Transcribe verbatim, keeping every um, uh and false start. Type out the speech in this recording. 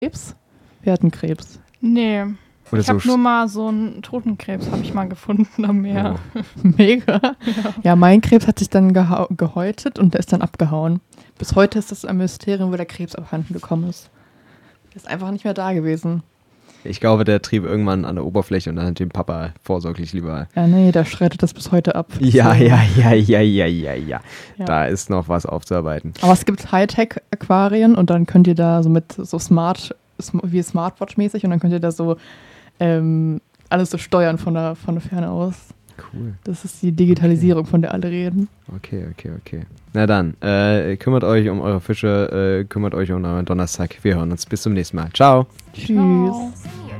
Krebs? Wir hatten Krebs. Nee. Oder ich so habe nur mal so einen Totenkrebs, habe ich mal gefunden am Meer. Oh. Mega. Ja. ja, mein Krebs hat sich dann geha- gehäutet und der ist dann abgehauen. Bis heute ist das ein Mysterium, wo der Krebs abhanden gekommen ist. Der ist einfach nicht mehr da gewesen. Ich glaube, der trieb irgendwann an der Oberfläche und dann hat den Papa vorsorglich lieber. Ja, nee, der schreitet das bis heute ab. Ja, So. ja, ja, ja, ja, ja, ja. Ja. Da ist noch was aufzuarbeiten. Aber es gibt Hightech-Aquarien und dann könnt ihr da so mit so Smart, wie Smartwatch-mäßig und dann könnt ihr da so ähm, alles so steuern von der, von der Ferne aus. Cool. Das ist die Digitalisierung, okay. von der alle reden. Okay, okay, okay. Na dann, äh, kümmert euch um eure Fische, äh, kümmert euch um euren Donnerstag. Wir hören uns bis zum nächsten Mal. Ciao. Tschüss. Ciao.